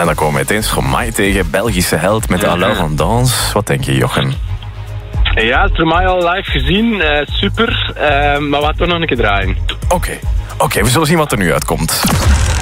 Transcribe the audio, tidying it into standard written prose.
En dan komen we meteen Stromae tegen, Belgische held met Alain van Dans. Wat denk je, Jochen? Ja, Stromae al live gezien. Super. Maar we gaan toch nog een keer draaien. Oké, we zullen zien wat er nu uitkomt.